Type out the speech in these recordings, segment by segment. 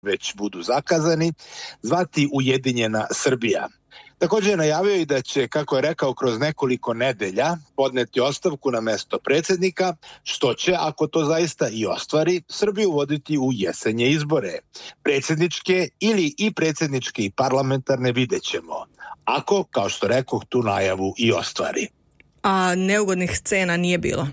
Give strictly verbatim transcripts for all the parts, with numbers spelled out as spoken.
već budu zakazani, zvati Ujedinjena Srbija. Također je najavio i da će, kako je rekao, kroz nekoliko nedelja podneti ostavku na mesto predsjednika, što će, ako to zaista i ostvari, Srbiju voditi u jesenje izbore. Predsjedničke ili i predsjedničke i parlamentarne vidjet ćemo. Ako, kao što rekoh, tu najavu i ostvari. A neugodnih scena nije bilo?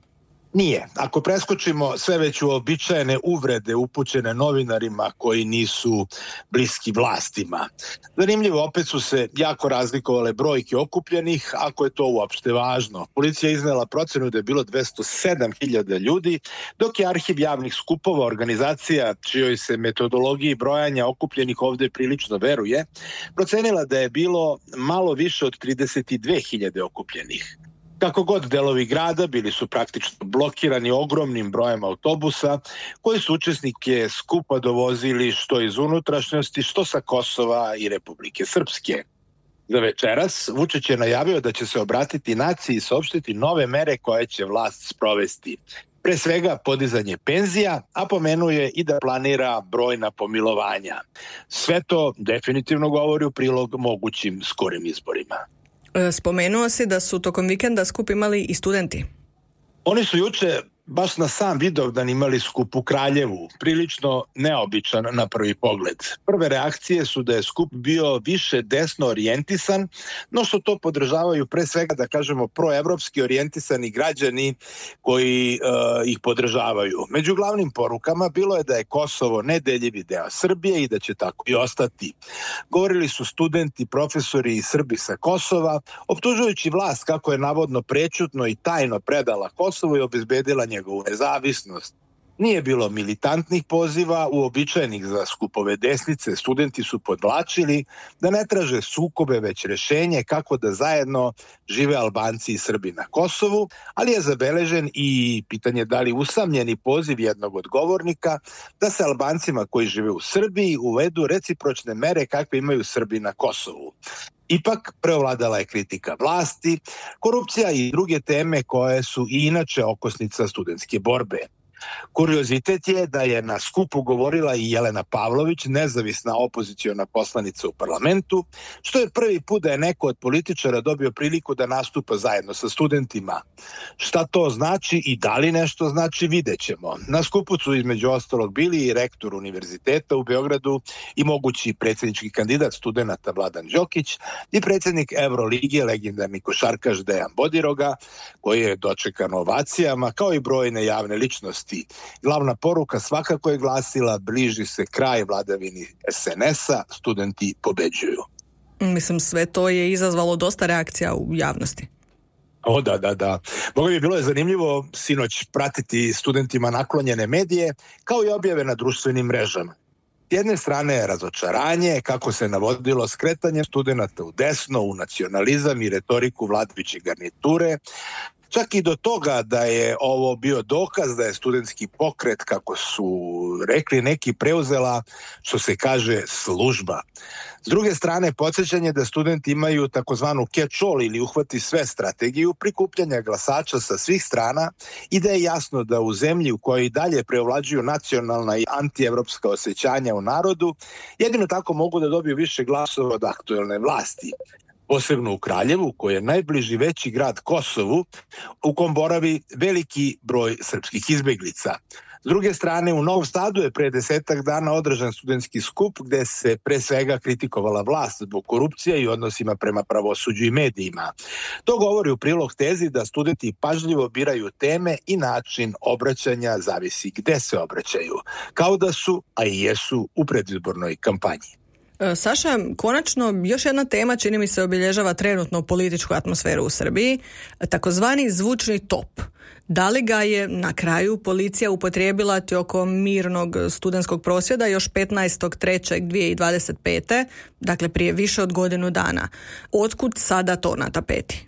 Nije. Ako preskočimo sve već uobičajene uvrede upućene novinarima koji nisu bliski vlastima. Zanimljivo, opet su se jako razlikovale brojke okupljenih, ako je to uopšte važno. Policija je iznela procenu da je bilo dvesta sedam hiljada ljudi, dok je arhiv javnih skupova, organizacija čijoj se metodologiji brojanja okupljenih ovdje prilično veruje, procenila da je bilo malo više od trideset dve hiljade okupljenih. Kako god, delovi grada bili su praktično blokirani ogromnim brojem autobusa koji su učesnike skupa dovozili što iz unutrašnjosti, što sa Kosova i Republike Srpske. Za večeras Vučić je najavio da će se obratiti naciji i saopštiti nove mere koje će vlast sprovesti. Pre svega podizanje penzija, a pomenuje i da planira brojna pomilovanja. Sve to definitivno govori u prilog mogućim skorim izborima. Spomenuo si da su tokom vikenda skup imali i studenti. Oni su juče baš na sam Vidovdan imali skup u Kraljevu, prilično neobičan na prvi pogled. Prve reakcije su da je skup bio više desno orijentisan, no što to podržavaju pre svega, da kažemo, proevropski orijentisani građani koji uh, ih podržavaju. Među glavnim porukama bilo je da je Kosovo nedeljivi deo Srbije i da će tako i ostati. Govorili su studenti, profesori i Srbi sa Kosova, optužujući vlast kako je navodno prećutno i tajno predala Kosovo i obezbedila njegovu nezavisnost. Nije bilo militantnih poziva, uobičajenih za skupove desnice. Studenti su podvlačili da ne traže sukobe, već rešenje kako da zajedno žive Albanci i Srbi na Kosovu, ali je zabeležen i pitanje da li usamljeni poziv jednog od govornika da se Albancima koji žive u Srbiji uvedu recipročne mere kakve imaju Srbi na Kosovu. Ipak preovladala je kritika vlasti, korupcija i druge teme koje su i inače okosnica studentske borbe. Kuriozitet je da je na skupu govorila i Jelena Pavlović, nezavisna opoziciona poslanica u parlamentu, što je prvi put da je neko od političara dobio priliku da nastupa zajedno sa studentima. Šta to znači i da li nešto znači, vidjet ćemo. Na skupu su između ostalog bili i rektor univerziteta u Beogradu i mogući predsjednički kandidat studenata Vladan Đokić i predsjednik Evrolige, legendarni košarkaš Dejan Bodiroga, koji je dočekan ovacijama, kao i brojne javne ličnosti. Glavna poruka svakako je glasila: bliži se kraj vladavini es en es-a, studenti pobeđuju. Mislim, sve to je izazvalo dosta reakcija u javnosti. O, da, da, da. Boga mi bilo je zanimljivo sinoć pratiti studentima naklonjene medije, kao i objave na društvenim mrežama. S jedne strane je razočaranje, kako se navodilo skretanje studenata u desno, u nacionalizam i retoriku vladajuće garniture, čak i do toga da je ovo bio dokaz da je studentski pokret, kako su rekli neki, preuzela, što se kaže, služba. S druge strane, podsjećanje da studenti imaju takozvanu catch-all ili uhvati sve strategiju prikupljanja glasača sa svih strana i da je jasno da u zemlji u kojoj i dalje preovlađuju nacionalna i antievropska osjećanja u narodu, jedino tako mogu da dobiju više glasova od aktuelne vlasti. Posebno u Kraljevu, koji je najbliži veći grad Kosovu, u kom boravi veliki broj srpskih izbeglica. S druge strane, u Novom Sadu je pre desetak dana održan studentski skup gde se pre svega kritikovala vlast zbog korupcije i odnosima prema pravosuđu i medijima. To govori u prilog tezi da studenti pažljivo biraju teme i način obraćanja zavisi gde se obraćaju, kao da su, a i jesu, u predizbornoj kampanji. Saša, konačno još jedna tema čini mi se obilježava trenutno političku atmosferu u Srbiji, takozvani zvučni top. Da li ga je na kraju policija upotrijebila oko mirnog studentskog prosvjeda još petnaestog trećeg dvije tisuće dvadeset pete, dakle prije više od godinu dana? Otkud sada to na tapeti?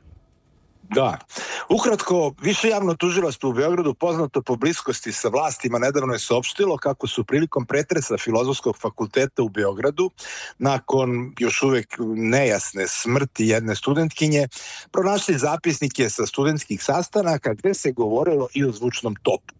Da. Ukratko, Više javno tužilaštvo u Beogradu, poznato po bliskosti sa vlastima, nedavno je saopštilo kako su prilikom pretresa Filozofskog fakulteta u Beogradu, nakon još uvek nejasne smrti jedne studentkinje, pronašli zapisnike sa studentskih sastanaka gde se govorilo i o zvučnom topu.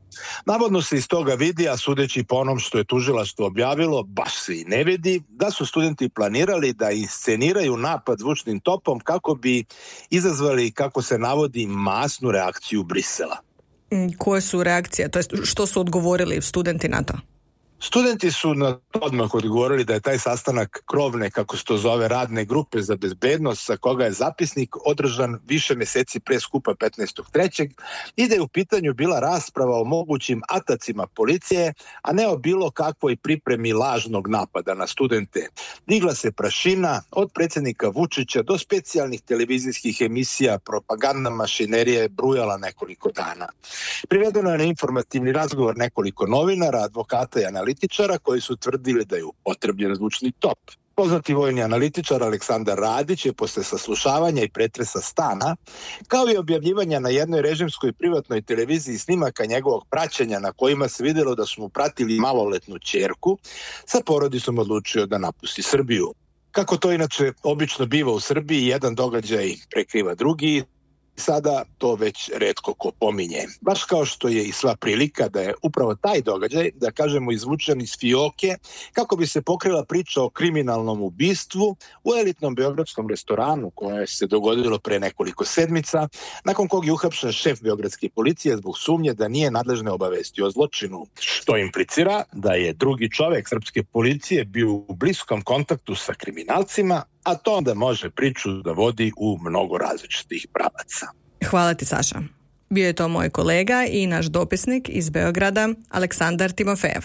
Navodno se iz toga vidi, a sudeći po onom što je tužilaštvo objavilo, baš se i ne vidi, da su studenti planirali da insceniraju napad zvučnim topom kako bi izazvali, kako se navodi, masnu reakciju Brisela. Koje su reakcije, to jest što su odgovorili studenti na to? Studenti su na to odmah odgovorili da je taj sastanak krovne, kako se to zove, radne grupe za bezbednost, sa koga je zapisnik održan više meseci pre skupa petnaestog trećeg i da je u pitanju bila rasprava o mogućim atacima policije, a ne o bilo kakvoj pripremi lažnog napada na studente. Digla se prašina od predsjednika Vučića do specijalnih televizijskih emisija, propagandna mašinerija je brujala nekoliko dana. Privedeno je na informativni razgovor nekoliko novinara, advokata i analitičara koji su tvrdili da je upotrebljen zvučni top. Poznati vojni analitičar Aleksandar Radić je posle saslušavanja i pretresa stana, kao i objavljivanja na jednoj režimskoj privatnoj televiziji snimaka njegovog praćenja na kojima se vidjelo da su mu pratili maloletnu ćerku, sa porodicom odlučio da napusti Srbiju. Kako to inače obično biva u Srbiji, jedan događaj prekriva drugi, sada to već retko ko pominje. Baš kao što je i sva prilika da je upravo taj događaj, da kažemo, izvučen iz fioke, kako bi se pokrila priča o kriminalnom ubistvu u elitnom beogradskom restoranu koje se dogodilo pre nekoliko sedmica, nakon kog je uhapšen šef beogradske policije zbog sumnje da nije nadležne obavestio o zločinu, što implicira da je drugi čovek srpske policije bio u bliskom kontaktu sa kriminalcima, a to onda može priču da vodi u mnogo različitih pravaca. Hvala ti, Saša. Bio je to moj kolega i naš dopisnik iz Beograda, Aleksandar Timofejev.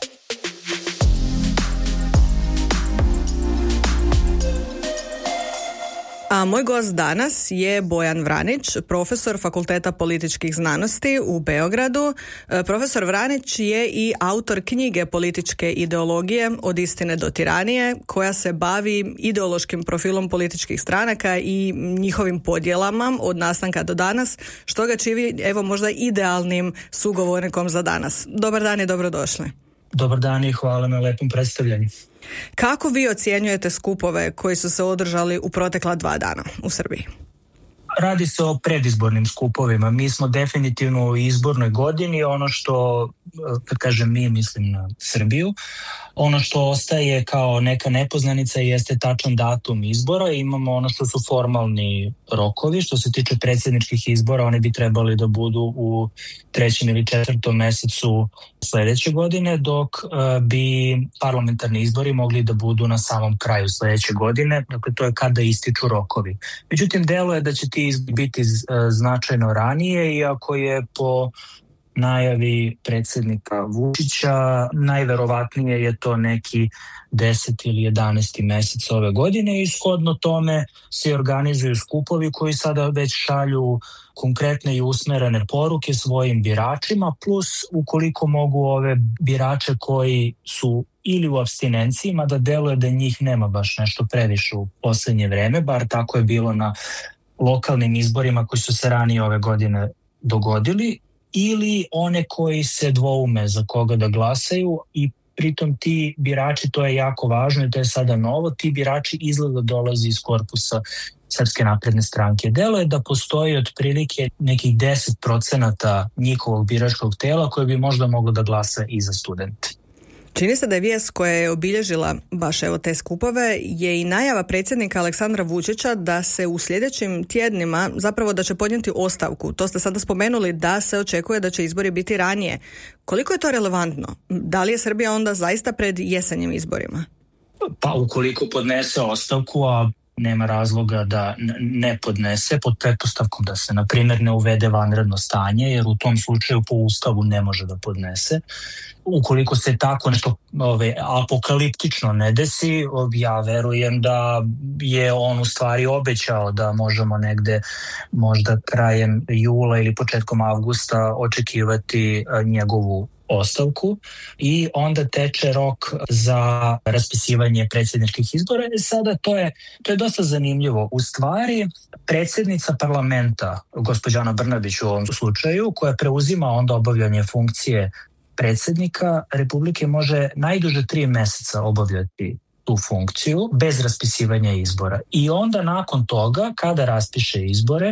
A moj gost danas je Bojan Vranić, profesor Fakulteta političkih znanosti u Beogradu. Profesor Vranić je i autor knjige Političke ideologije od istine do tiranije, koja se bavi ideološkim profilom političkih stranaka i njihovim podjelama od nastanka do danas, što ga čini, evo, možda idealnim sugovornikom za danas. Dobar dan i dobrodošli. Dobar dan i hvala na lepom predstavljanju. Kako vi ocjenjujete skupove koji su se održali u protekla dva dana u Srbiji? Radi se o predizbornim skupovima. Mi smo definitivno u izbornoj godini. Ono što, kad kažem mi, mislim na Srbiju, ono što ostaje kao neka nepoznanica jeste tačan datum izbora. Imamo ono što su formalni rokovi. Što se tiče predsjedničkih izbora, oni bi trebali da budu u trećem ili četvrtom mesecu sljedeće godine, dok bi parlamentarni izbori mogli da budu na samom kraju sljedeće godine. Dakle, to je kada ističu rokovi. Međutim, deluje da će ti biti značajno ranije, iako je po najavi predsjednika Vučića najverovatnije je to neki deseti ili jedanaesti mesec ove godine i shodno tome se organizuju skupovi koji sada već šalju konkretne i usmerene poruke svojim biračima, plus ukoliko mogu ove birače koji su ili u apstinenciji, mada deluje da njih nema baš nešto previše u posljednje vreme, bar tako je bilo na lokalnim izborima koji su se ranije ove godine dogodili, ili one koji se dvoume za koga da glasaju i pritom ti birači, to je jako važno i to je sada novo, ti birači izgleda dolazi iz korpusa Srpske napredne stranke. Delo je da postoji otprilike nekih deset procenata njihovog biračkog tela koje bi možda moglo da glasa i za studente. Čini se da je vijest koja je obilježila baš evo te skupove je i najava predsjednika Aleksandra Vučića da se u sljedećim tjednima zapravo da će podnijeti ostavku. To ste sada spomenuli da se očekuje da će izbori biti ranije. Koliko je to relevantno? Da li je Srbija onda zaista pred jesenjim izborima? Pa ukoliko podnese ostavku, a nema razloga da ne podnese, pod pretpostavkom da se, na primjer, ne uvede vanredno stanje, jer u tom slučaju po Ustavu ne može da podnese. Ukoliko se tako nešto ove, apokaliptično ne desi, ja verujem da je on u stvari obećao da možemo negde možda krajem jula ili početkom avgusta očekivati njegovu ostavku i onda teče rok za raspisivanje predsjedničkih izbora. I sada to je, to je dosta zanimljivo. U stvari, predsjednica parlamenta, gospođa Ana Brnabić u ovom slučaju, koja preuzima onda obavljanje funkcije predsjednika Republike, može najduže tri mjeseca obavljati tu funkciju bez raspisivanja izbora. I onda nakon toga, kada raspiše izbore,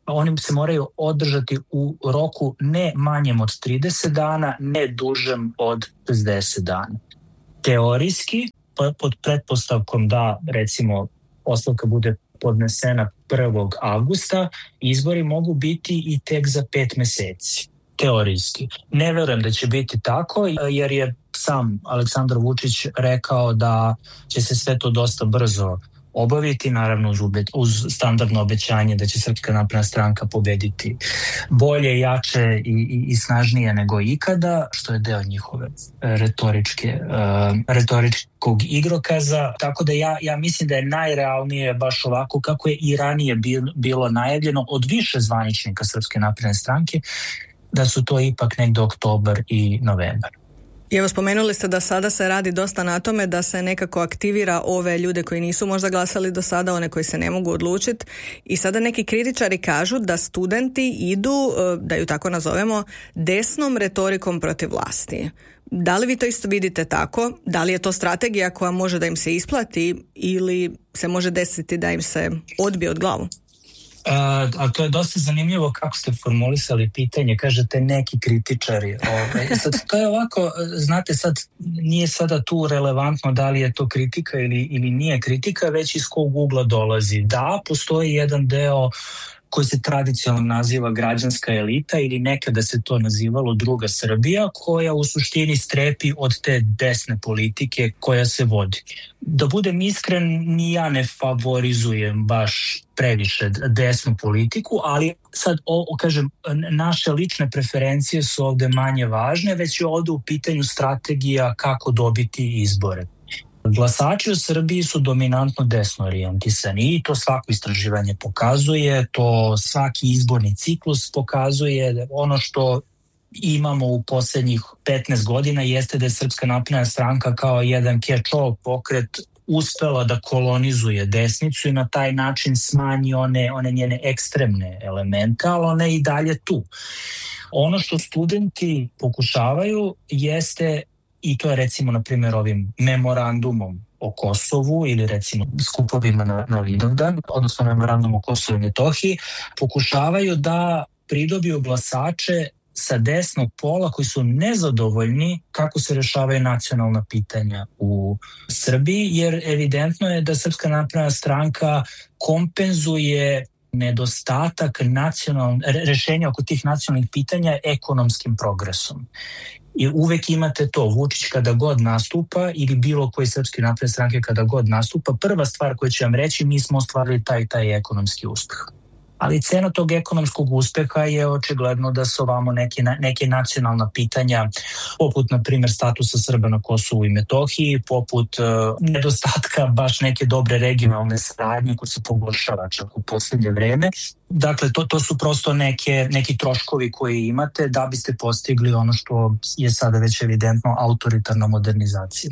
oni se moraju održati u roku ne manjem od trideset dana, ne dužem od šezdeset dana. Teorijski, pod pretpostavkom da recimo ostavka bude podnesena prvog avgusta, izbori mogu biti i tek za pet meseci. Teorijski. Ne verujem da će biti tako, jer je sam Aleksandar Vučić rekao da će se sve to dosta brzo obaviti, naravno uz, ube, uz standardno obećanje da će Srpska napredna stranka pobediti bolje, jače i, i, i snažnije nego ikada, što je deo njihove retoričke, uh, retoričkog igrokaza. Tako da ja, ja mislim da je najrealnije baš ovako kako je i ranije bil, bilo najavljeno od više zvaničnika Srpske napredne stranke, da su to ipak negde oktobar i novembar. I evo, spomenuli ste da sada se radi dosta na tome da se nekako aktivira ove ljude koji nisu možda glasali do sada, one koji se ne mogu odlučiti. I sada neki kritičari kažu da studenti idu, da ju tako nazovemo, desnom retorikom protiv vlasti. Da li vi to isto vidite tako? Da li je to strategija koja može da im se isplati ili se može desiti da im se odbije od glavu? A, a to je dosta zanimljivo kako ste formulisali pitanje, kažete neki kritičari. Ove, sad, to je ovako, znate, sad nije sada tu relevantno da li je to kritika ili, ili nije kritika, već iz kog ugla dolazi. Da, postoji jedan deo koji se tradicionalno naziva građanska elita ili nekada se to nazivalo druga Srbija, koja u suštini strepi od te desne politike koja se vodi. Da budem iskren, ni ja ne favorizujem baš previše desnu politiku, ali sad, o, kažem, naše lične preferencije su ovde manje važne, već je ovde u pitanju strategija kako dobiti izbore. Glasači u Srbiji su dominantno desno orijentisani i to svako istraživanje pokazuje, to svaki izborni ciklus pokazuje. Ono što imamo u posljednjih petnaest godina jeste da je Srpska napredna stranka kao jedan catch-all pokret uspela da kolonizuje desnicu i na taj način smanji one, one njene ekstremne elemente, ali ona je i dalje tu. Ono što studenti pokušavaju jeste, i to je recimo na primjer ovim memorandumom o Kosovu ili recimo skupovima na, na Vidovdan, odnosno memorandum o Kosovu i Metohiji, pokušavaju da pridobiju glasače sa desnog pola koji su nezadovoljni kako se rešavaju nacionalna pitanja u Srbiji, jer evidentno je da Srpska napredna stranka kompenzuje nedostatak nacional, rešenja oko tih nacionalnih pitanja ekonomskim progresom. I uvek imate to, Vučić kada god nastupa ili bilo koji Srpske napredne stranke kada god nastupa, prva stvar koju će vam reći, mi smo ostvarili taj taj ekonomski uspeh. Ali cena tog ekonomskog uspeha je očigledno da su ovamo neke, neke nacionalna pitanja, poput, na primjer, statusa Srba na Kosovu i Metohiji, poput uh, nedostatka baš neke dobre regionalne saradnje koja se pogoršava čak u posljednje vreme. Dakle, to, to su prosto neke, neki troškovi koji imate da biste postigli ono što je sada već evidentno autoritarna modernizacija.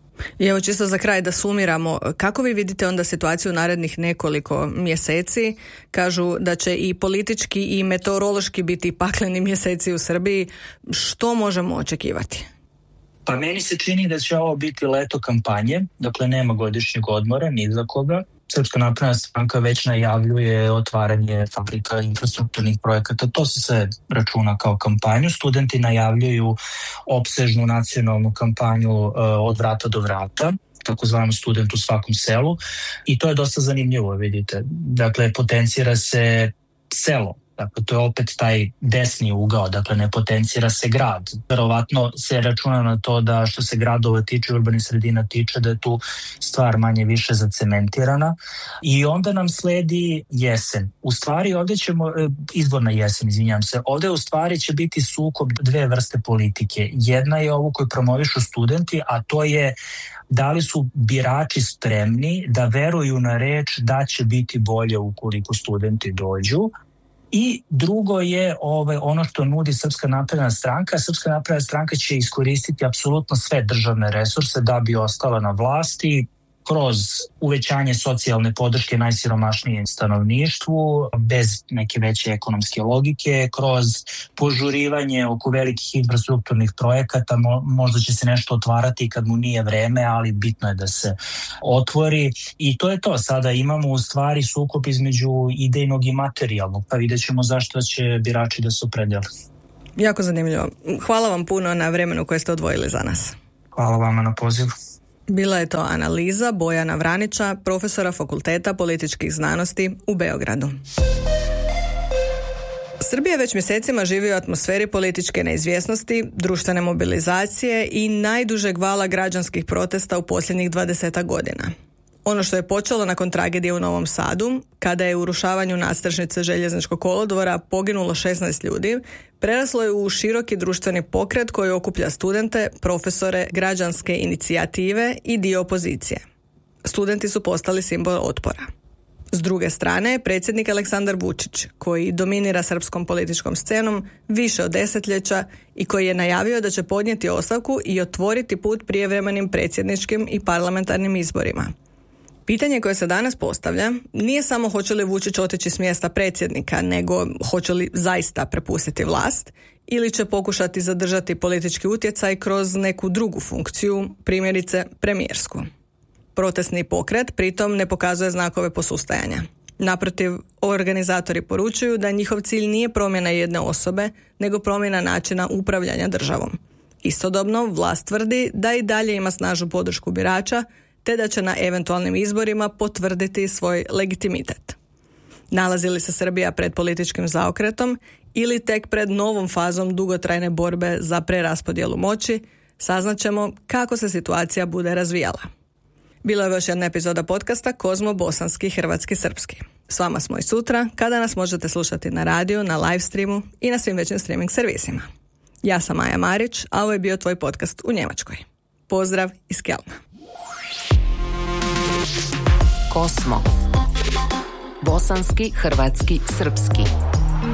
I evo čisto za kraj da sumiramo, kako vi vidite onda situaciju u narednih nekoliko mjeseci? Kažu da će i politički i meteorološki biti pakleni mjeseci u Srbiji. Što možemo očekivati? Pa meni se čini da će ovo biti leto kampanje, dakle nema godišnjeg odmora ni za koga. Srpska napredna stranka već najavljuje otvaranje fabrika infrastrukturnih projekata, to se sve računa kao kampanju. Studenti najavljuju opsežnu nacionalnu kampanju uh, od vrata do vrata, takozvano student u svakom selu, i to je dosta zanimljivo, vidite. Dakle, potencira se selo. Dakle, to je opet taj desni ugao, dakle ne potencira se grad. Verovatno se računa na to da što se gradova tiče, urbanih sredina tiče, da je tu stvar manje više zacementirana. I onda nam sledi jesen. U stvari ovdje ćemo, izborna jesen, izvinjam se, ovdje u stvari će biti sukob dve vrste politike. Jedna je ovu koju promovišu studenti, a to je da li su birači spremni da veruju na reč da će biti bolje ukoliko studenti dođu. I drugo je ove, ono što nudi Srpska napredna stranka. Srpska napredna stranka će iskoristiti apsolutno sve državne resurse da bi ostala na vlasti. kroz uvećanje socijalne podrške najsiromašnijem stanovništvu, bez neke veće ekonomske logike, kroz požurivanje oko velikih infrastrukturnih projekata, mo- možda će se nešto otvarati kad mu nije vreme, ali bitno je da se otvori. I to je to, sada imamo u stvari sukob između idejnog i materijalnog, pa vidjet ćemo zašto će birači da se opredele. Jako zanimljivo. Hvala vam puno na vremenu koje ste odvojili za nas. Hvala vama na pozivu. Bila je to analiza Bojana Vranića, profesora Fakulteta političkih znanosti u Beogradu. Srbija već mjesecima živi u atmosferi političke neizvjesnosti, društvene mobilizacije i najdužeg vala građanskih protesta u posljednjih dvadesetak godina. Ono što je počelo nakon tragedije u Novom Sadu, kada je u urušavanju nadstrešnice željezničkog kolodvora poginulo šesnaest ljudi, preraslo je u široki društveni pokret koji okuplja studente, profesore, građanske inicijative i dio opozicije. Studenti su postali simbol otpora. S druge strane, predsjednik Aleksandar Vučić, koji dominira srpskom političkom scenom više od desetljeća i koji je najavio da će podnijeti ostavku i otvoriti put prijevremenim predsjedničkim i parlamentarnim izborima. Pitanje koje se danas postavlja nije samo hoće li Vučić otići s mjesta predsjednika, nego hoće li zaista prepustiti vlast ili će pokušati zadržati politički utjecaj kroz neku drugu funkciju, primjerice premijersku. Protestni pokret pritom ne pokazuje znakove posustajanja. Naprotiv, organizatori poručuju da njihov cilj nije promjena jedne osobe, nego promjena načina upravljanja državom. Istodobno, vlast tvrdi da i dalje ima snažnu podršku birača, te da će na eventualnim izborima potvrditi svoj legitimitet. Nalazi li se Srbija pred političkim zaokretom ili tek pred novom fazom dugotrajne borbe za preraspodjelu moći, saznaćemo kako se situacija bude razvijala. Bila je još jedna epizoda podcasta Kozmo bosanski, hrvatski, srpski. S vama smo i sutra, kada nas možete slušati na radiju, na live streamu i na svim većim streaming servisima. Ja sam Maja Marić, a ovo je bio tvoj podcast u Njemačkoj. Pozdrav iz Kelna. Kosmo. Bosanski, hrvatski, srpski.